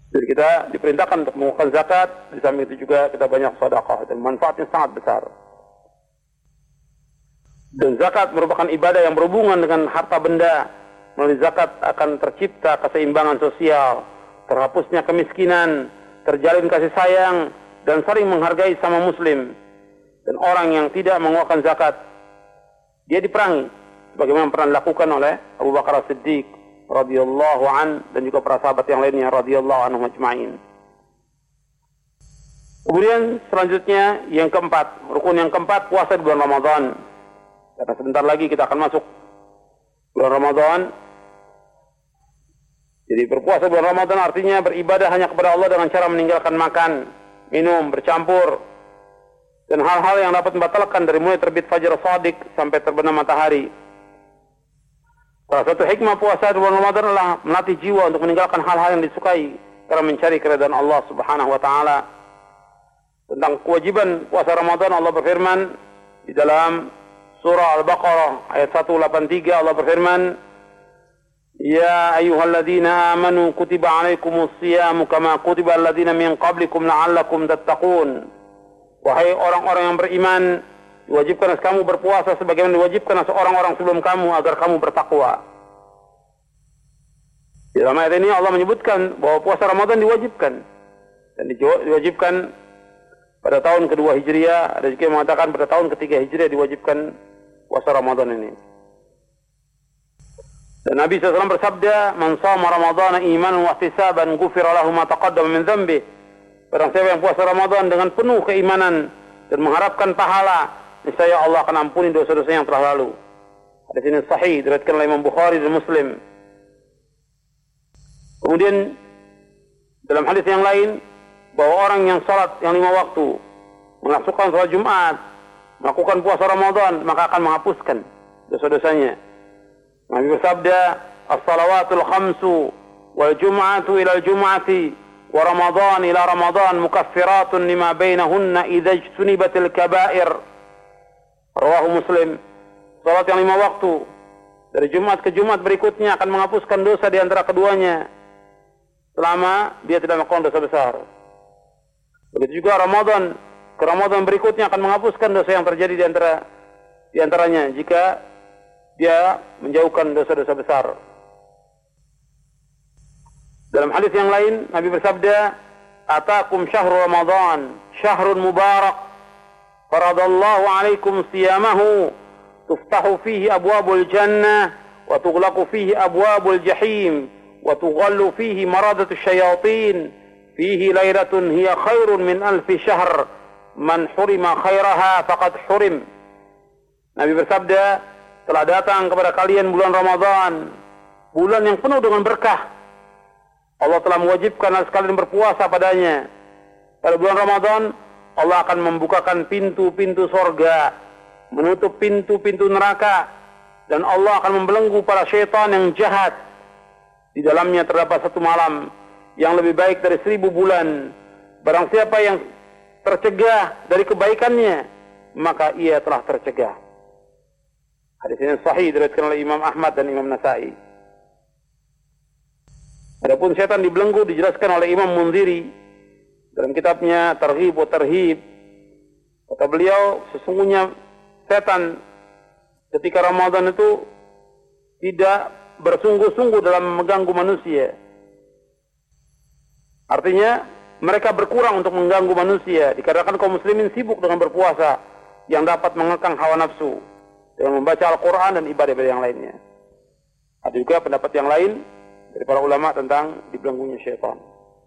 Jadi kita diperintahkan untuk mengeluarkan zakat, di samping itu juga kita banyak sedekah dan manfaatnya sangat besar. Dan zakat merupakan ibadah yang berhubungan dengan harta benda. Melalui zakat akan tercipta keseimbangan sosial, terhapusnya kemiskinan, terjalin kasih sayang, dan saling menghargai sama muslim. Dan orang yang tidak mengeluarkan zakat, dia diperangi, sebagaimana pernah dilakukan oleh Abu Bakar As-Siddiq radhiyallahu an dan juga para sahabat yang lainnya radhiyallahu anhum ajma'in. Kemudian selanjutnya yang keempat, rukun yang keempat, puasa di bulan Ramadan. Karena sebentar lagi kita akan masuk bulan Ramadan. Jadi berpuasa bulan Ramadan artinya beribadah hanya kepada Allah dengan cara meninggalkan makan, minum, bercampur, dan hal-hal yang dapat membatalkan dari mulai terbit fajar shadiq sampai terbenam matahari. Salah satu hikmah puasa di bulan Ramadan adalah melatih jiwa untuk meninggalkan hal-hal yang disukai karena mencari keridhaan Allah Subhanahu wa taala. Tentang kewajiban puasa Ramadan, Allah berfirman di dalam surah Al-Baqarah ayat 183, Allah berfirman, "Ya ayyuhalladzina amanu kutiba 'alaikumus shiyamu kama kutiba alladzina min qablikum la'allakum tattaqun." Wahai orang-orang yang beriman, diwajibkan atas kamu berpuasa sebagaimana diwajibkan atas orang-orang sebelum kamu agar kamu bertakwa. Di dalam ayat ini Allah menyebutkan bahwa puasa Ramadan diwajibkan dan diwajibkan pada tahun kedua Hijriah. Ada juga yang mengatakan pada tahun ketiga Hijriah diwajibkan puasa Ramadan ini. Dan Nabi SAW bersabda, "Man shama Ramadhana imanan wa ihtisaban ghufira lahu ma taqaddama min dhanbi." Barang siapa yang puasa Ramadan dengan penuh keimanan dan mengharapkan pahala, niscaya Allah akan ampuni dosa-dosa yang telah lalu. Hadis ini sahih diriwayatkan oleh Imam Bukhari dan Muslim. Kemudian dalam hadis yang lain bahwa orang yang salat yang 5 waktu, melaksanakan salat Jumat, melakukan puasa Ramadan, maka akan menghapuskan dosa-dosanya. Nabi bersabda, "As-salawatul khamsu wal jum'atu ila al-jum'ati wa Ramadan ila Ramadan mukaffiratun lima bainahunna idza ijtunibatil kaba'ir." Rawahu Muslim. Salat yang 5 waktu dari Jumat ke Jumat berikutnya akan menghapuskan dosa di antara keduanya selama dia tidak melakukan dosa besar. Begitu juga Ramadan ke Ramadan berikutnya akan menghapuskan dosa yang terjadi di antaranya jika dia menjauhkan dosa-dosa besar. Dalam hadis yang lain Nabi bersabda, "Atakum syahrul Ramadan, syahrun mubarak, faradallahu alaikum siyamahu, tuftahu fihi abwabul jannah, wa tughlaqu fihi abwabul jahim, wa tughallu fihi maradatus syayatin, fihi lailatun hiya khairun min alfi syahr, man hurima khairaha faqad hurim." Nabi bersabda, telah datang kepada kalian bulan Ramadan, bulan yang penuh dengan berkah. Allah telah mewajibkan atas kalian berpuasa padanya. Pada bulan Ramadan, Allah akan membukakan pintu-pintu sorga, menutup pintu-pintu neraka, dan Allah akan membelenggu para syaitan yang jahat. Di dalamnya terdapat satu malam yang lebih baik dari 1000 bulan. Barang siapa yang tercegah dari kebaikannya, maka ia telah tercegah. Hadis ini sahih diriwayatkan oleh Imam Ahmad dan Imam Nasa'i. Adapun setan dibelenggu dijelaskan oleh Imam Munziri dalam kitabnya Targhib wa Tarhib. Kata beliau, sesungguhnya setan ketika Ramadan itu tidak bersungguh-sungguh dalam mengganggu manusia. Artinya mereka berkurang untuk mengganggu manusia dikarenakan kaum muslimin sibuk dengan berpuasa yang dapat mengekang hawa nafsu dengan membaca Al-Quran dan ibadah-ibadah yang lainnya. Ada juga pendapat yang lain dari para ulama tentang dibelenggunya syaitan.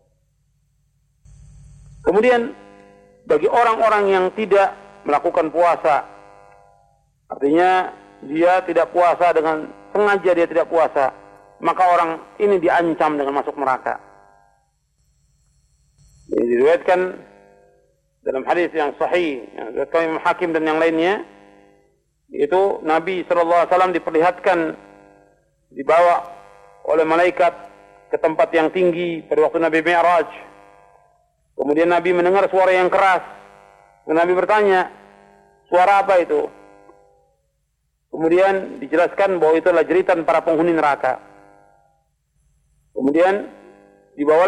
Kemudian bagi orang-orang yang tidak melakukan puasa, artinya dia tidak puasa dengan sengaja, dia tidak puasa, maka orang ini diancam dengan masuk neraka. Ini diriwayatkan dalam hadis yang sahih yang diriwayatkan Imam Hakim dan yang lainnya, itu Nabi SAW diperlihatkan dibawa oleh malaikat ke tempat yang tinggi pada waktu Nabi Mi'raj. Kemudian Nabi mendengar suara yang keras. Nabi bertanya, suara apa itu? Kemudian dijelaskan bahwa itu adalah jeritan para penghuni neraka. Kemudian dibawa